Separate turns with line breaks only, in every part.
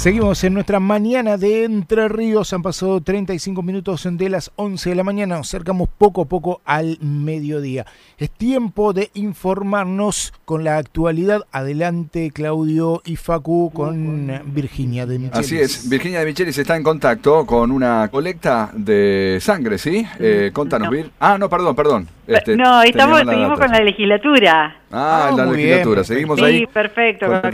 Seguimos en nuestra mañana de Entre Ríos. Han pasado 35 minutos de las 11 de la mañana. Nos acercamos poco a poco al mediodía. Es tiempo de informarnos con la actualidad. Adelante, Claudio y Facu, con Virginia de Michelis.
Así es, Virginia de Michelis está en contacto con una colecta de sangre, ¿sí? Contanos, Vir. No, perdón.
Seguimos con la legislatura.
La legislatura,
bien,
seguimos
sí,
ahí.
Sí, perfecto,
con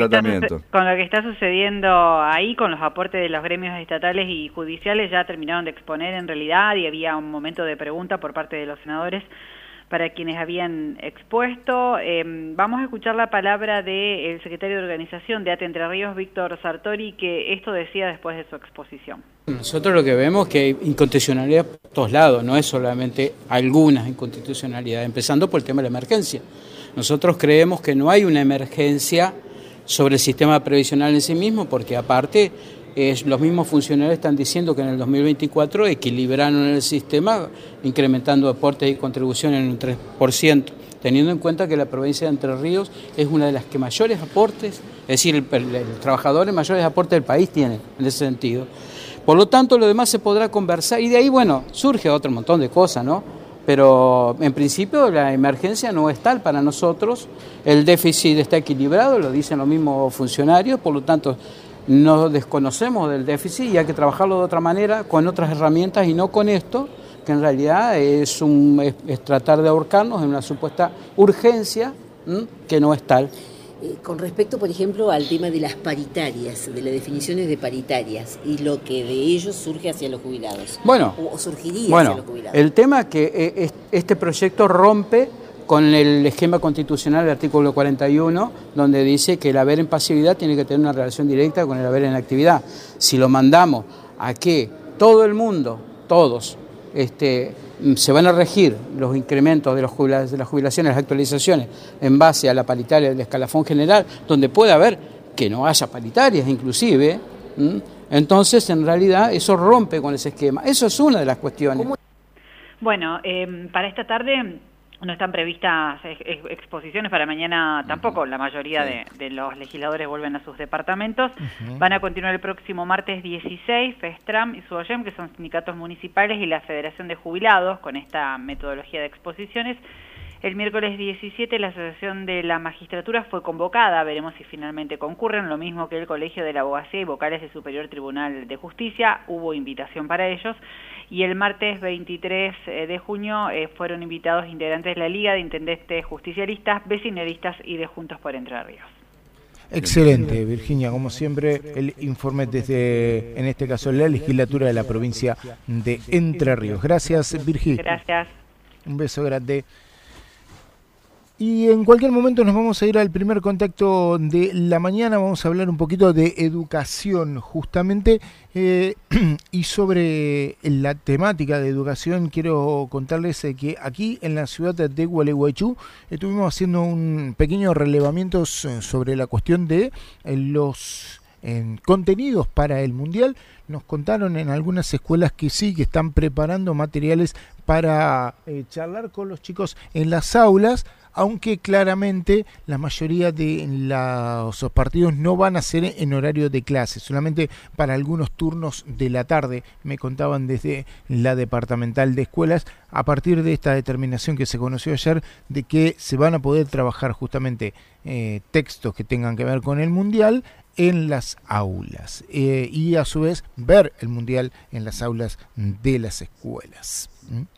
lo que está sucediendo ahí, con los aportes de los gremios estatales y judiciales, ya terminaron de exponer en realidad, y había un momento de pregunta por parte de los senadores para quienes habían expuesto. Vamos a escuchar la palabra del secretario de organización de ATE Entre Ríos, Víctor Sartori, que esto decía después de su exposición.
Nosotros lo que vemos es que hay inconstitucionalidad por todos lados, no es solamente algunas inconstitucionalidades, empezando por el tema de la emergencia. Nosotros creemos que no hay una emergencia sobre el sistema previsional en sí mismo, porque aparte los mismos funcionarios están diciendo que en el 2024 equilibraron el sistema, incrementando aportes y contribuciones en un 3%, teniendo en cuenta que la provincia de Entre Ríos es una de las que mayores aportes, es decir, el trabajador mayores aportes del país tiene en ese sentido. Por lo tanto, lo demás se podrá conversar, y de ahí, surge otro montón de cosas, ¿no? Pero en principio la emergencia no es tal para nosotros, el déficit está equilibrado, lo dicen los mismos funcionarios, por lo tanto no desconocemos del déficit y hay que trabajarlo de otra manera, con otras herramientas y no con esto, que en realidad es tratar de ahorcarnos en una supuesta urgencia que no es tal.
Con respecto, por ejemplo, al tema de las paritarias, de las definiciones de paritarias y lo que de ellos surge hacia los jubilados. O surgiría hacia los jubilados.
El tema que este proyecto rompe con el esquema constitucional del artículo 41, donde dice que el haber en pasividad tiene que tener una relación directa con el haber en actividad. Si lo mandamos a que todo el mundo, todos, se van a regir los incrementos de las jubilaciones, las actualizaciones, en base a la paritaria del escalafón general, donde puede haber que no haya paritarias inclusive, entonces en realidad eso rompe con ese esquema. Eso es una de las cuestiones.
Bueno, para esta tarde no están previstas exposiciones, para mañana tampoco. La mayoría de los legisladores vuelven a sus departamentos. Van a continuar el próximo martes 16, FESTRAM y SUOYEM, que son sindicatos municipales, y la Federación de Jubilados, con esta metodología de exposiciones. El miércoles 17 la Asociación de la Magistratura fue convocada, veremos si finalmente concurren, lo mismo que el Colegio de la Abogacía y Vocales del Superior Tribunal de Justicia, hubo invitación para ellos, y el martes 23 de junio fueron invitados integrantes de la Liga de Intendentes Justicialistas, Vecinalistas y de Juntos por Entre Ríos.
Excelente, Virginia, como siempre, el informe desde, en este caso, la legislatura de la provincia de Entre Ríos. Gracias, Virginia.
Gracias.
Un beso grande. Y en cualquier momento nos vamos a ir al primer contacto de la mañana. Vamos a hablar un poquito de educación, justamente, y sobre la temática de educación quiero contarles que aquí en la ciudad de Gualeguaychú estuvimos haciendo un pequeño relevamiento sobre la cuestión de los contenidos para el Mundial. Nos contaron en algunas escuelas que sí, que están preparando materiales para charlar con los chicos en las aulas, aunque claramente la mayoría de los partidos no van a ser en horario de clase, solamente para algunos turnos de la tarde, me contaban desde la departamental de escuelas, a partir de esta determinación que se conoció ayer, de que se van a poder trabajar justamente textos que tengan que ver con el Mundial en las aulas, y a su vez ver el Mundial en las aulas de las escuelas.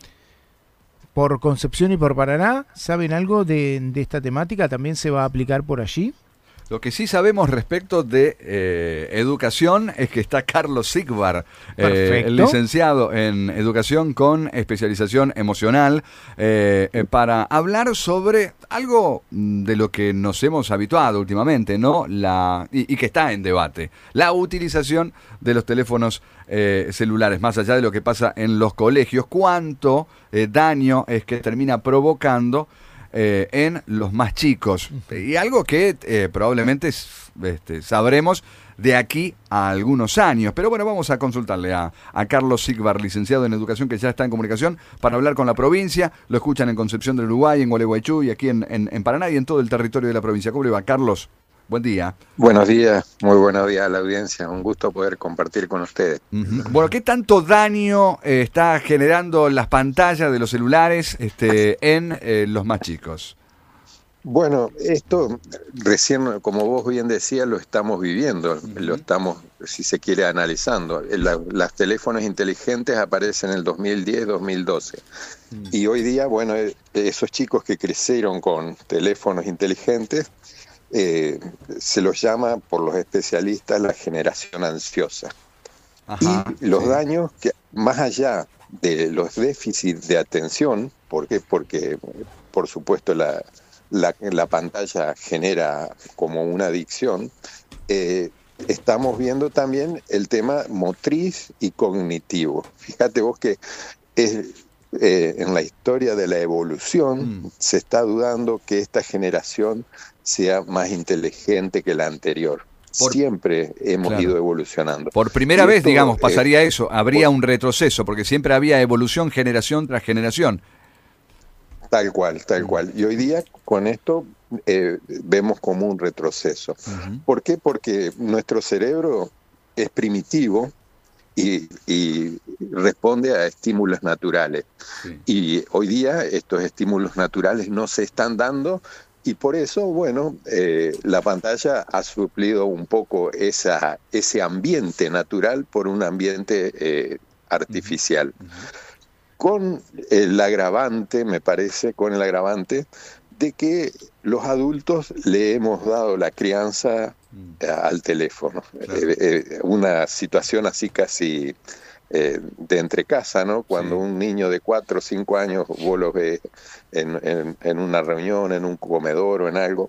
Por Concepción y por Paraná, ¿saben algo de esta temática? ¿También se va a aplicar por allí?
Lo que sí sabemos respecto de educación es que está Carlos Sigvar, el licenciado en educación con especialización emocional, para hablar sobre algo de lo que nos hemos habituado últimamente, ¿no? Y que está en debate, la utilización de los teléfonos celulares, más allá de lo que pasa en los colegios, cuánto daño es que termina provocando en los más chicos, y algo que probablemente sabremos de aquí a algunos años. Pero bueno, vamos a consultarle a Carlos Sigvar, licenciado en educación, que ya está en comunicación para hablar con la provincia. Lo escuchan en Concepción del Uruguay, en Gualeguaychú y aquí en Paraná y en todo el territorio de la provincia. ¿Cómo le va, Carlos? Buen día.
Buenos días, muy buenos días a la audiencia. Un gusto poder compartir con ustedes.
Bueno, ¿qué tanto daño está generando las pantallas de los celulares en los más chicos?
Bueno, esto recién, como vos bien decías, lo estamos viviendo, lo estamos, si se quiere, analizando. Los teléfonos inteligentes aparecen en el 2010, 2012. Y hoy día, bueno, esos chicos que crecieron con teléfonos inteligentes, se los llama por los especialistas la generación ansiosa. Ajá, y los daños que, más allá de los déficits de atención, ¿por qué? Porque, por supuesto, la pantalla genera como una adicción, estamos viendo también el tema motriz y cognitivo. Fíjate vos que en la historia de la evolución se está dudando que esta generación sea más inteligente que la anterior. Siempre hemos ido evolucionando.
Por primera vez, digamos, pasaría eso, habría un retroceso, porque siempre había evolución generación tras generación.
Tal cual, tal cual. Y hoy día con esto vemos como un retroceso. ¿Por qué? Porque nuestro cerebro es primitivo y responde a estímulos naturales. Y hoy día estos estímulos naturales no se están dando y por eso, bueno, la pantalla ha suplido un poco ese ambiente natural por un ambiente artificial. Con el agravante, me parece, de que los adultos le hemos dado la crianza al teléfono. Una situación así casi de entrecasa, ¿no? Cuando un niño de 4 o 5 años vos lo ves en una reunión, en un comedor o en algo,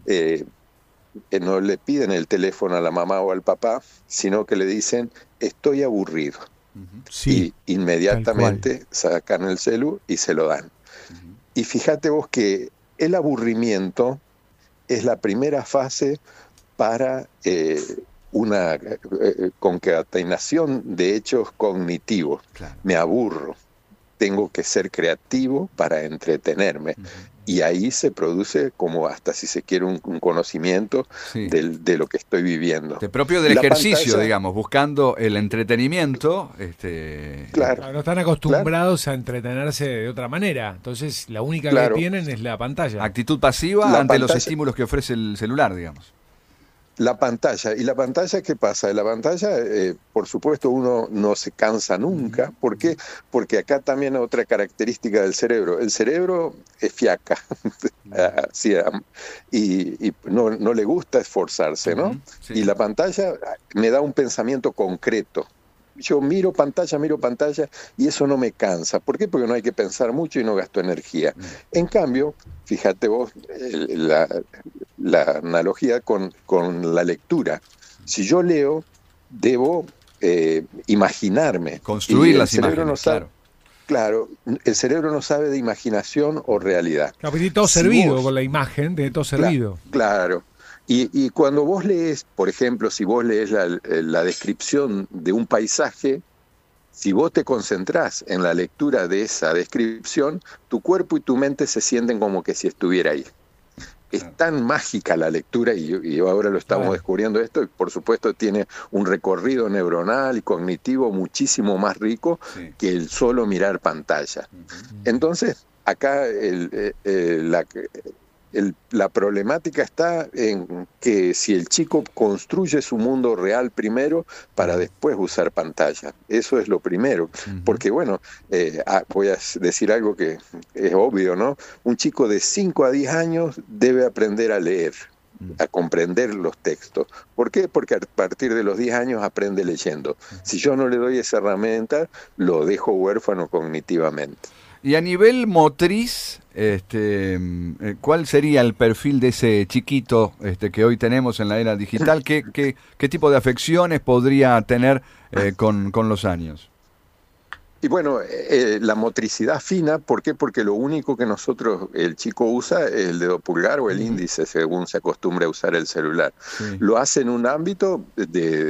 no le piden el teléfono a la mamá o al papá, sino que le dicen, estoy aburrido. Y inmediatamente sacan el celu y se lo dan. Y fíjate vos que el aburrimiento es la primera fase para una concatenación de hechos cognitivos. Me aburro, tengo que ser creativo para entretenerme. Y ahí se produce como hasta, si se quiere, un conocimiento de lo que estoy viviendo.
Propio del ejercicio, pantalla, digamos, buscando el entretenimiento.
Claro, no están acostumbrados a entretenerse de otra manera. Entonces, la única que tienen es la pantalla.
Actitud pasiva ante los estímulos que ofrece el celular, digamos.
La pantalla. ¿Y la pantalla qué pasa? La pantalla, por supuesto, uno no se cansa nunca. ¿Por qué? Porque acá también hay otra característica del cerebro. El cerebro es fiaca. y no le gusta esforzarse, ¿no? Y la pantalla me da un pensamiento concreto. Yo miro pantalla y eso no me cansa. ¿Por qué? Porque no hay que pensar mucho y no gasto energía. En cambio, fíjate vos, la analogía con la lectura. Si yo leo, debo imaginarme.
Construir las imágenes,
Claro, el cerebro no sabe de imaginación o realidad.
Claro, tiene todo servido con la imagen, tiene todo servido.
Claro. Y cuando vos lees, por ejemplo, si vos lees la descripción de un paisaje, si vos te concentrás en la lectura de esa descripción, tu cuerpo y tu mente se sienten como que si estuviera ahí. Es tan mágica la lectura, y ahora lo estamos descubriendo esto, y por supuesto tiene un recorrido neuronal y cognitivo muchísimo más rico que el solo mirar pantalla. Entonces, acá la problemática está en que si el chico construye su mundo real primero para después usar pantalla. Eso es lo primero. Porque bueno, voy a decir algo que es obvio, ¿no? Un chico de 5 a 10 años debe aprender a leer, a comprender los textos. ¿Por qué? Porque a partir de los 10 años aprende leyendo. Si yo no le doy esa herramienta, lo dejo huérfano cognitivamente.
Y a nivel motriz, ¿cuál sería el perfil de ese chiquito que hoy tenemos en la era digital? ¿Qué tipo de afecciones podría tener con los años?
Y bueno, la motricidad fina, ¿por qué? Porque lo único que el chico usa es el dedo pulgar o el índice, según se acostumbra a usar el celular. Lo hace en un ámbito de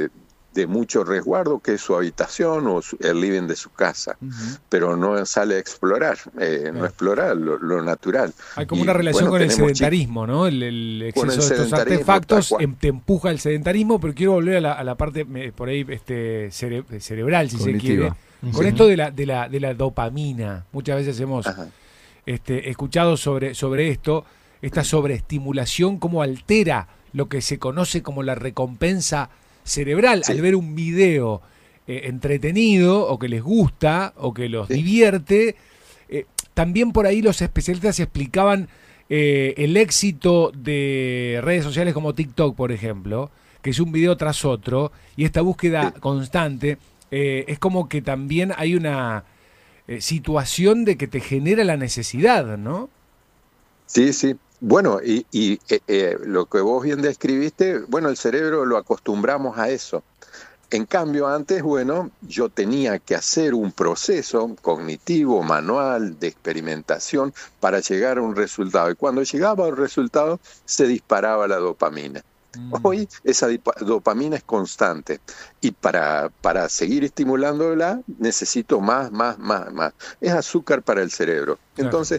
de mucho resguardo, que es su habitación o el living de su casa, pero no sale a explorar, no explorar lo natural.
Hay como una relación con el sedentarismo, ¿no? El exceso de estos artefactos te empuja al sedentarismo, pero quiero volver a la parte por ahí cerebral, si cognitiva se quiere. Con esto de la dopamina. Muchas veces hemos escuchado sobre esto, esta sobreestimulación, cómo altera lo que se conoce como la recompensa cerebral, al ver un video entretenido o que les gusta o que los divierte. También por ahí los especialistas explicaban el éxito de redes sociales como TikTok, por ejemplo, que es un video tras otro, y esta búsqueda constante, es como que también hay una situación de que te genera la necesidad, ¿no?
Sí, sí. Bueno, y lo que vos bien describiste, bueno, el cerebro lo acostumbramos a eso. En cambio, antes, bueno, yo tenía que hacer un proceso cognitivo, manual, de experimentación para llegar a un resultado. Y cuando llegaba al resultado, se disparaba la dopamina. Hoy esa dopamina es constante y para seguir estimulándola necesito más. Es azúcar para el cerebro. Entonces,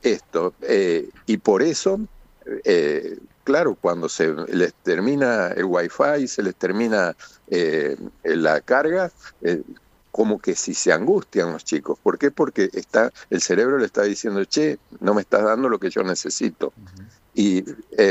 y por eso, claro, cuando se les termina el wifi, se les termina la carga, como que si se angustian los chicos. ¿Por qué? Porque el cerebro le está diciendo, che, no me estás dando lo que yo necesito. Y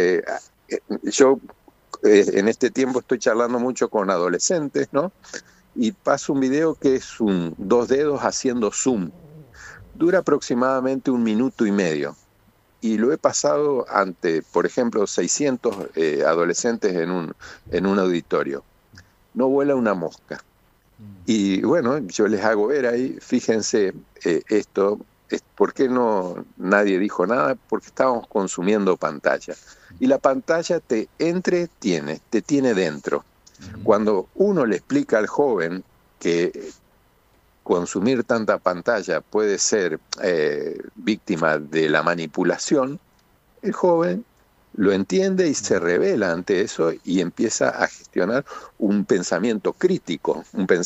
yo en este tiempo estoy charlando mucho con adolescentes, ¿no? Y paso un video que es 2 dedos haciendo zoom. Dura aproximadamente 1 minuto y medio. Y lo he pasado ante, por ejemplo, 600 adolescentes en un auditorio. No vuela una mosca. Y bueno, yo les hago ver ahí, fíjense esto, ¿por qué nadie dijo nada? Porque estábamos consumiendo pantalla. Y la pantalla te entretiene, te tiene dentro. Cuando uno le explica al joven que consumir tanta pantalla puede ser víctima de la manipulación, el joven lo entiende y se revela ante eso y empieza a gestionar un pensamiento crítico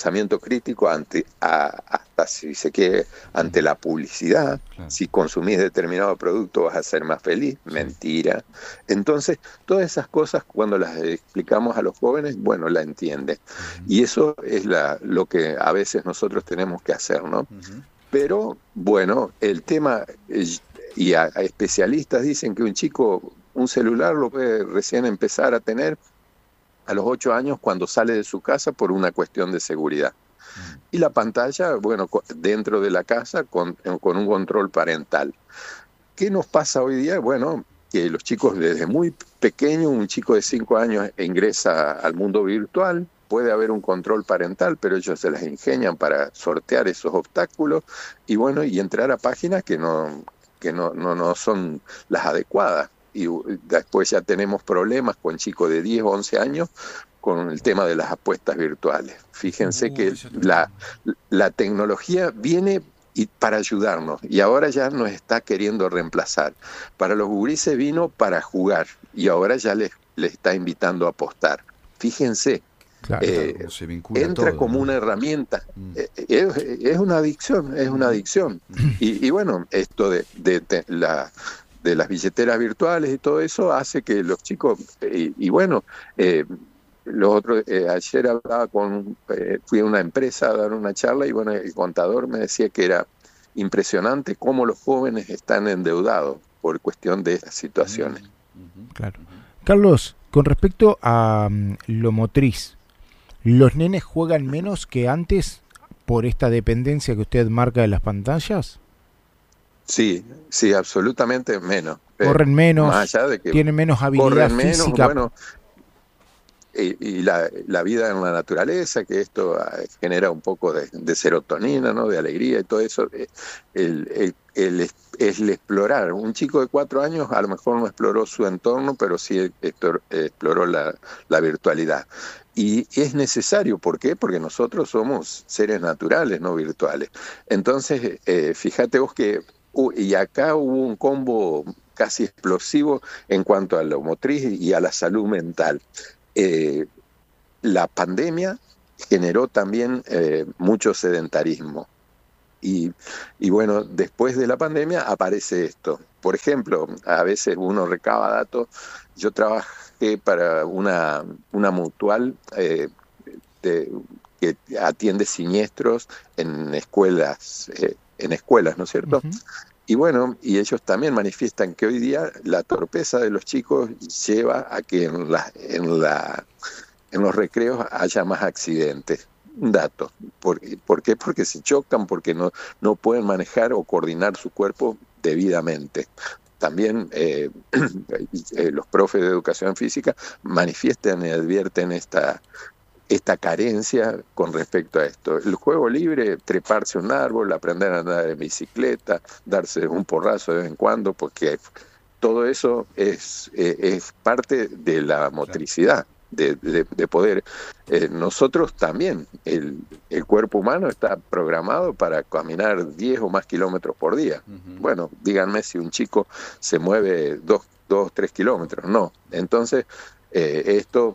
hasta, si se quiere, ante la publicidad. Claro. Si consumís determinado producto vas a ser más feliz. Mentira. Entonces, todas esas cosas, cuando las explicamos a los jóvenes, bueno, la entienden. Y eso es lo que a veces nosotros tenemos que hacer, ¿no? Pero, bueno, el tema, y a especialistas dicen que un celular lo puede recién empezar a tener a los 8 años cuando sale de su casa por una cuestión de seguridad. Y la pantalla, bueno, dentro de la casa con un control parental. ¿Qué nos pasa hoy día? Bueno, que los chicos desde muy pequeños, un chico de 5 años ingresa al mundo virtual, puede haber un control parental, pero ellos se las ingenian para sortear esos obstáculos y bueno, y entrar a páginas que no son las adecuadas. Y después ya tenemos problemas con chicos de 10 o 11 años con el tema de las apuestas virtuales. Fíjense que la tecnología viene para ayudarnos y ahora ya nos está queriendo reemplazar. Para los gurises vino para jugar y ahora ya les está invitando a apostar. Fíjense, claro, se entra todo, como una herramienta. Es una adicción, Y bueno, esto de las billeteras virtuales y todo eso hace que los chicos, ayer hablaba fui a una empresa a dar una charla y bueno, el contador me decía que era impresionante cómo los jóvenes están endeudados por cuestión de estas situaciones.
Claro. Carlos, con respecto a lo motriz, ¿los nenes juegan menos que antes por esta dependencia que usted marca de las pantallas?
Sí, absolutamente menos.
Corren menos,
más allá de que
tienen menos habilidad física.
Bueno, y la vida en la naturaleza, que esto genera un poco de serotonina, ¿no? De alegría y todo eso. El explorar. Un chico de 4 años a lo mejor no exploró su entorno, pero sí exploró la virtualidad. Y es necesario, ¿por qué? Porque nosotros somos seres naturales, no virtuales. Entonces, fíjate vos que y acá hubo un combo casi explosivo en cuanto a la motriz y a la salud mental. La pandemia, generó también mucho sedentarismo. Y bueno, después de la pandemia aparece esto. Por ejemplo, a veces uno recaba datos. Yo trabajé para una mutual que atiende siniestros en escuelas, ¿no es cierto? Uh-huh. Y bueno, y ellos también manifiestan que hoy día la torpeza de los chicos lleva a que en los recreos haya más accidentes. Un dato. ¿Por qué? Porque se chocan, porque no pueden manejar o coordinar su cuerpo debidamente. También los profes de educación física manifiestan y advierten esta carencia con respecto a esto. El juego libre, treparse un árbol, aprender a andar en bicicleta, darse un porrazo de vez en cuando, porque todo eso es parte de la motricidad. De poder. Nosotros también, el cuerpo humano está programado para caminar 10 o más kilómetros por día. Uh-huh. Bueno, díganme si un chico se mueve 3 kilómetros. No. Entonces, esto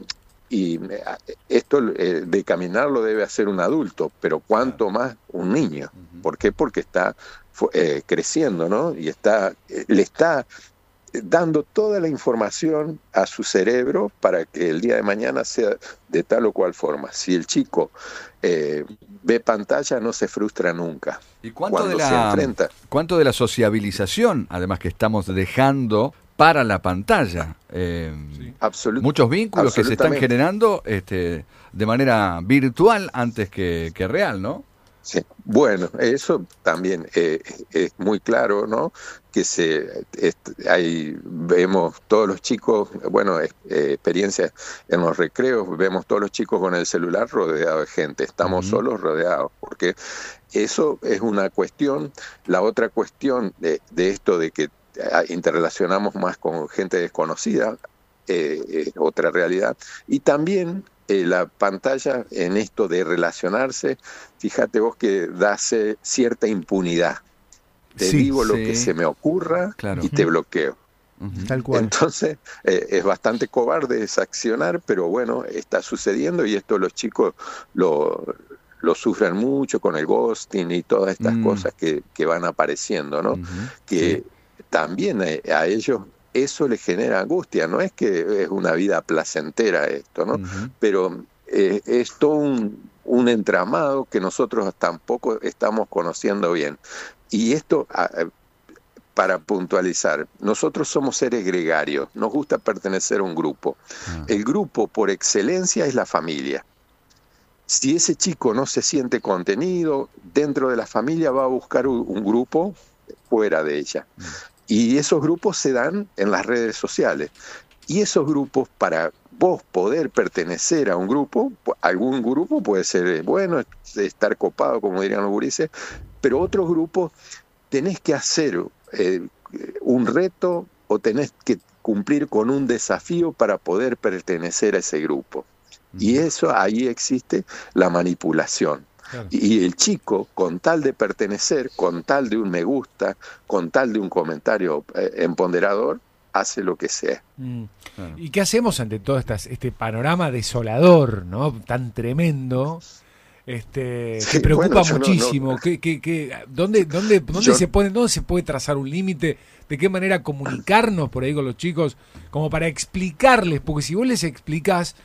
de caminar lo debe hacer un adulto, pero cuánto más un niño. Uh-huh. ¿Por qué? Porque está creciendo, ¿no? Y le está dando toda la información a su cerebro para que el día de mañana sea de tal o cual forma. Si el chico ve pantalla, no se frustra nunca.
¿Y cuánto de la sociabilización, además, que estamos dejando para la pantalla? Sí. Muchos vínculos que se están generando de manera virtual antes que real, ¿no?
Sí. Bueno, eso también es muy claro, ¿no? Que ahí vemos todos los chicos, bueno, experiencias en los recreos, vemos todos los chicos con el celular rodeados de gente, estamos uh-huh. solos rodeados, porque eso es una cuestión. La otra cuestión de esto de que interrelacionamos más con gente desconocida, es otra realidad, y también la pantalla en esto de relacionarse, fíjate vos que da cierta impunidad. Te digo lo que se me ocurra, claro. Y te bloqueo.
Uh-huh. Tal cual.
Entonces es bastante cobarde accionar, pero bueno, está sucediendo y esto los chicos lo sufren mucho con el ghosting y todas estas cosas que van apareciendo, ¿no? Uh-huh. Que también a ellos eso les genera angustia. No es que es una vida placentera esto, ¿no? Uh-huh. Pero es todo un entramado que nosotros tampoco estamos conociendo bien. Y esto, para puntualizar, nosotros somos seres gregarios, nos gusta pertenecer a un grupo. Uh-huh. El grupo por excelencia es la familia. Si ese chico no se siente contenido dentro de la familia, va a buscar un grupo fuera de ella. Uh-huh. Y esos grupos se dan en las redes sociales. Y esos grupos, para vos poder pertenecer a un grupo, algún grupo puede ser bueno, estar copado, como dirían los gurises, pero otros grupos tenés que hacer un reto o tenés que cumplir con un desafío para poder pertenecer a ese grupo. Y eso, ahí existe la manipulación. Claro. Y el chico, con tal de pertenecer, con tal de un me gusta, con tal de un comentario empoderador, hace lo que sea.
Claro. ¿Y qué hacemos ante todo este panorama desolador, ¿no? Tan tremendo, que preocupa muchísimo? ¿Dónde se puede trazar un límite? ¿De qué manera comunicarnos por ahí con los chicos? Como para explicarles, porque si vos les explicás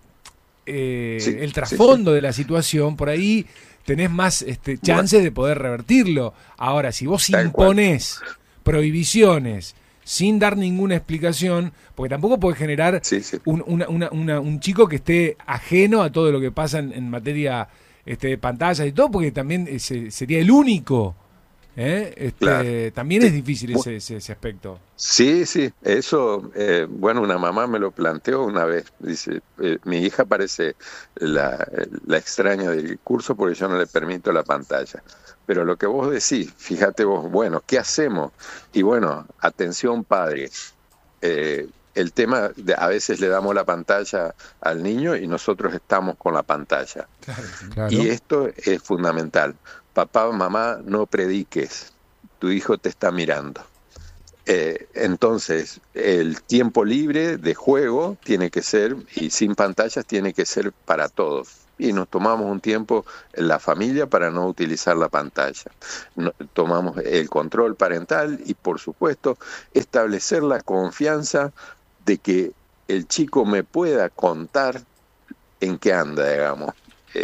el trasfondo de la situación, por ahí tenés más chances de poder revertirlo. Ahora, si vos imponés prohibiciones sin dar ninguna explicación, porque tampoco puede generar un chico que esté ajeno a todo lo que pasa en materia de pantallas y todo, porque también sería el único. Claro. También es difícil ese aspecto.
Sí, eso, bueno, una mamá me lo planteó una vez, dice, mi hija parece la extraña del curso porque yo no le permito la pantalla, pero lo que vos decís, fíjate vos, bueno, ¿qué hacemos? Y bueno, atención padres, el tema, a veces le damos la pantalla al niño y nosotros estamos con la pantalla. Claro. Y esto es fundamental. Papá o mamá, no prediques, tu hijo te está mirando. Entonces, el tiempo libre de juego tiene que ser, y sin pantallas, tiene que ser para todos. Y nos tomamos un tiempo en la familia para no utilizar la pantalla. Tomamos el control parental y, por supuesto, establecer la confianza de que el chico me pueda contar en qué anda, digamos.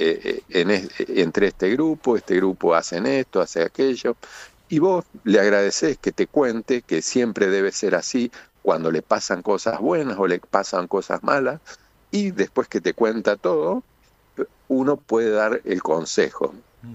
Entre este grupo hacen esto, hace aquello. Y vos le agradecés que te cuente, que siempre debe ser así cuando le pasan cosas buenas o le pasan cosas malas. Y después que te cuenta todo, uno puede dar el consejo.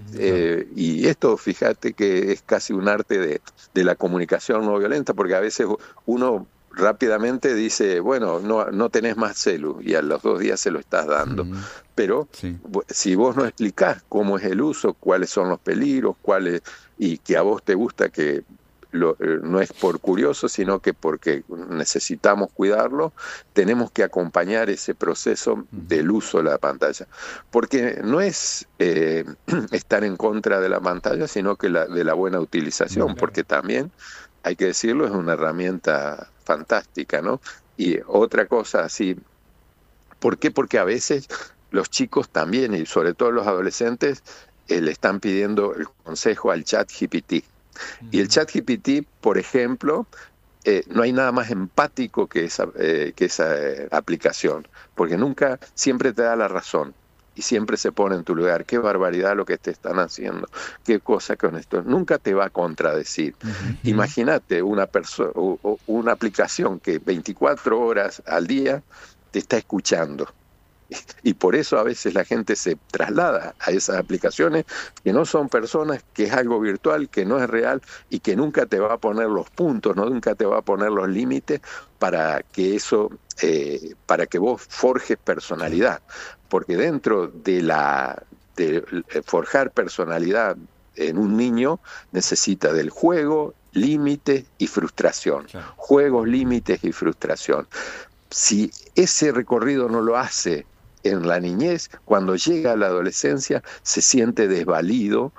Y esto, fíjate que es casi un arte de la comunicación no violenta, porque a veces uno rápidamente dice, bueno, no tenés más celu, y a los 2 días se lo estás dando. Pero si vos no explicás cómo es el uso, cuáles son los peligros, y que a vos te gusta que no es por curioso, sino que porque necesitamos cuidarlo, tenemos que acompañar ese proceso del uso de la pantalla. Porque no es estar en contra de la pantalla, sino que de la buena utilización, porque también, hay que decirlo, es una herramienta fantástica, ¿no? Y otra cosa así, ¿por qué? Porque a veces los chicos también, y sobre todo los adolescentes, le están pidiendo el consejo al ChatGPT. Y el ChatGPT, por ejemplo, no hay nada más empático que esa aplicación, porque siempre te da la razón y siempre se pone en tu lugar. Qué barbaridad lo que te están haciendo, qué cosa con esto. Nunca te va a contradecir. Imagínate una aplicación que 24 horas al día te está escuchando. Y por eso a veces la gente se traslada a esas aplicaciones que no son personas, que es algo virtual, que no es real y que nunca te va a poner los puntos, nunca te va a poner los límites para que vos forjes personalidad. Porque dentro de forjar personalidad en un niño necesita del juego, límites y frustración. Claro. Juegos, límites y frustración. Si ese recorrido no lo hace en la niñez, cuando llega a la adolescencia se siente desvalido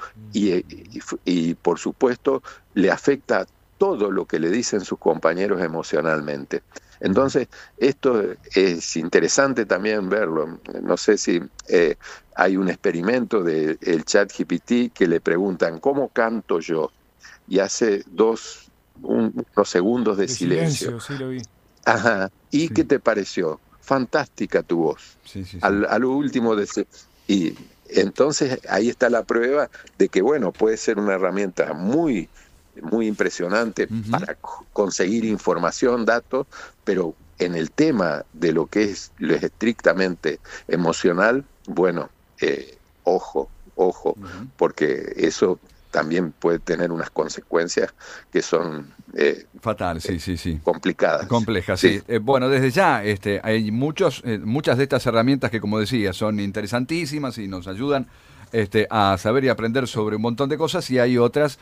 y por supuesto le afecta todo lo que le dicen sus compañeros emocionalmente. Entonces, esto es interesante también verlo. No sé si hay un experimento del ChatGPT que le preguntan, ¿cómo canto yo? Y hace unos segundos de silencio.
Sí, lo vi.
Ajá. ¿Y qué te pareció? Fantástica tu voz. Sí. A lo último y entonces ahí está la prueba de que, bueno, puede ser una herramienta muy, muy impresionante para conseguir información, datos, pero en el tema de lo que es lo estrictamente emocional, bueno, ojo, porque eso también puede tener unas consecuencias que son
fatal, sí.
complicadas.
Complejas, sí. Bueno, desde ya hay muchas de estas herramientas que, como decía, son interesantísimas y nos ayudan a saber y aprender sobre un montón de cosas, y hay otras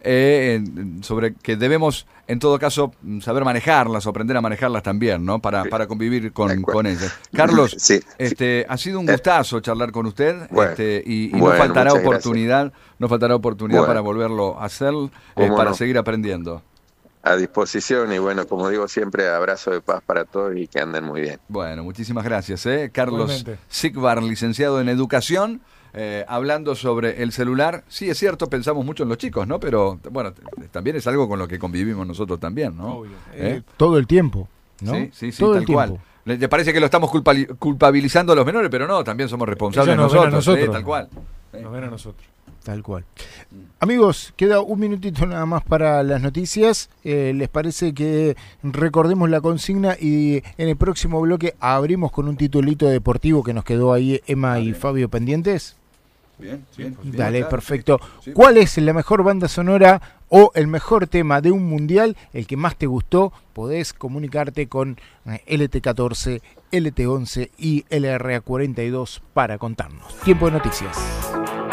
sobre que debemos, en todo caso, saber manejarlas o aprender a manejarlas también, ¿no? Para convivir con ellas. Carlos, ha sido un gustazo charlar con usted, y nos faltará oportunidad, para volverlo a hacer, para seguir aprendiendo.
A disposición, y bueno, como digo siempre, abrazo de paz para todos y que anden muy bien.
Bueno, muchísimas gracias. Carlos Sigvar, licenciado en Educación, hablando sobre el celular. Sí, es cierto, pensamos mucho en los chicos, ¿no? Pero bueno, también es algo con lo que convivimos nosotros también, ¿no?
Todo el tiempo, ¿no?
Sí, todo tal cual. ¿Le parece que lo estamos culpabilizando a los menores? Pero no, también somos responsables nosotros, tal cual.
Nos ven a nosotros.
Tal cual. Amigos, queda un minutito nada más para las noticias. ¿Les parece que recordemos la consigna y en el próximo bloque abrimos con un titulito deportivo que nos quedó ahí Emma y Fabio pendientes?
Bien.
Dale, claro, perfecto. Sí. ¿Cuál es la mejor banda sonora o el mejor tema de un mundial? El que más te gustó, podés comunicarte con LT14, LT11 y LRA42 para contarnos. Tiempo de noticias.